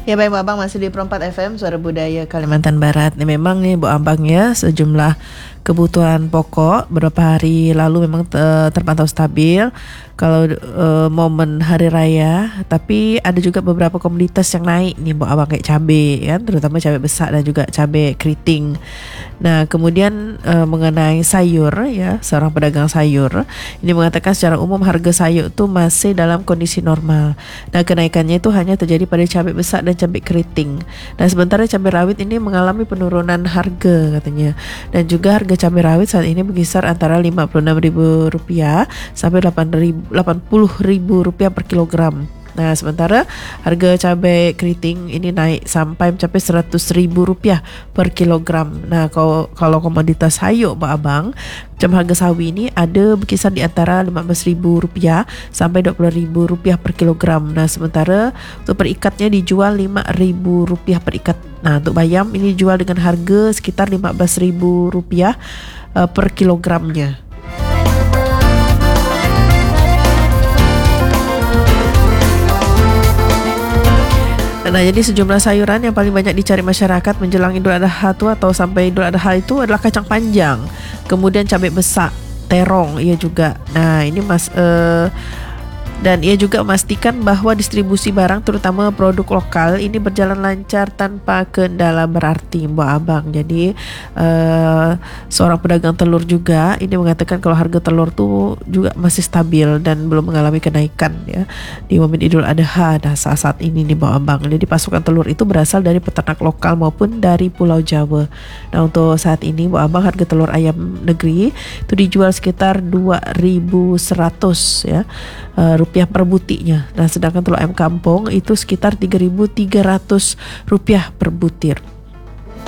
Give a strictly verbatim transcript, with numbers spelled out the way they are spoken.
Ya baik, Bu Abang masih di Perempat F M, Suara Budaya Kalimantan Barat. Ini memang nih Bu Abang ya, sejumlah kebutuhan pokok beberapa hari lalu memang te- terpantau stabil kalau uh, momen hari raya, tapi ada juga beberapa komoditas yang naik nih Bu Abang, kayak cabai kan, terutama cabai besar dan juga cabai keriting. Nah, kemudian uh, mengenai sayur ya, seorang pedagang sayur ini mengatakan secara umum harga sayur itu masih dalam kondisi normal. Nah, kenaikannya itu hanya terjadi pada cabai besar dan cabai keriting. Nah, sementara cabai rawit ini mengalami penurunan harga katanya. Dan juga harga cabai rawit saat ini berkisar antara lima puluh enam ribu rupiah sampai delapan puluh ribu rupiah per kilogram. Nah, sementara harga cabai keriting ini naik sampai mencapai seratus ribu rupiah per kilogram. Nah, kalau, kalau komoditas sayur Pak Abang, macam harga sawi ini ada berkisar di antara lima belas ribu rupiah sampai dua puluh ribu rupiah per kilogram. Nah, sementara untuk per ikatnya dijual lima ribu rupiah per ikat. Nah, untuk bayam ini dijual dengan harga sekitar lima belas ribu rupiah uh, per kilogramnya. Nah, jadi sejumlah sayuran yang paling banyak dicari masyarakat menjelang Idul Adha tu atau sampai Idul Adha itu adalah kacang panjang, kemudian cabai besar, terong, ia juga. Nah, ini mas uh, dan ia juga memastikan bahawa distribusi barang terutama produk lokal ini berjalan lancar tanpa kendala berarti, Mbak Abang. Jadi uh, seorang pedagang telur juga ini mengatakan kalau harga telur tu juga masih stabil dan belum mengalami kenaikan ya di momen Idul Adha dah saat-saat ini nih, Mbak Abang. Jadi pasokan telur itu berasal dari peternak lokal maupun dari Pulau Jawa. Nah, untuk saat ini Mbak Abang, harga telur ayam negeri itu dijual sekitar dua ribu seratus ya uh, rupiah per butirnya. Nah, sedangkan telur ayam kampung itu sekitar tiga ribu tiga ratus rupiah per butir.